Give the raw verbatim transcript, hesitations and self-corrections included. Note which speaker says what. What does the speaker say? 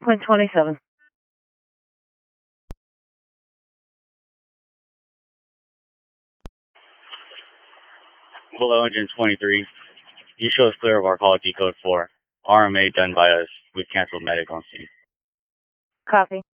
Speaker 1: point twenty-seven.
Speaker 2: Below engine twenty-three. You show us clear of our call decode four. R M A done by us. We've canceled medic on scene.
Speaker 1: Copy.